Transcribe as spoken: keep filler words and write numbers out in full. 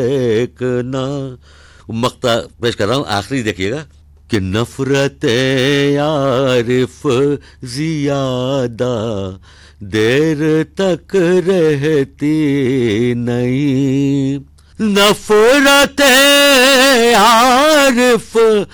एक ना मक्ता पेश कर रहा हूँ, आखिरी देखिएगा कि नफरत यारिफ जियादा देर तक रहती नहीं, नफरत आरिफ